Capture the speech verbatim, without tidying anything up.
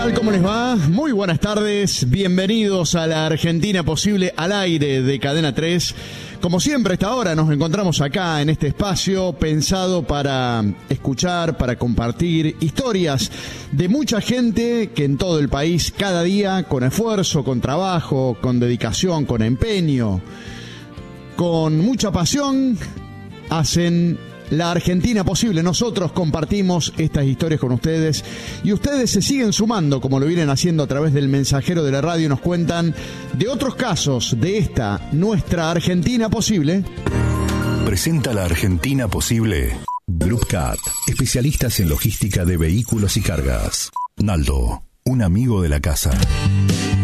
tal? ¿Cómo les va? Muy buenas tardes, bienvenidos a la Argentina Posible al aire de Cadena tres. Como siempre, a esta hora nos encontramos acá en este espacio pensado para escuchar, para compartir historias de mucha gente que en todo el país, cada día, con esfuerzo, con trabajo, con dedicación, con empeño, con mucha pasión, hacen la Argentina Posible. Nosotros compartimos estas historias con ustedes y ustedes se siguen sumando, como lo vienen haciendo a través del mensajero de la radio. Nos cuentan de otros casos de esta, nuestra Argentina Posible. Presenta la Argentina Posible Group Cat, especialistas en logística de vehículos y cargas. Naldo, un amigo de la casa.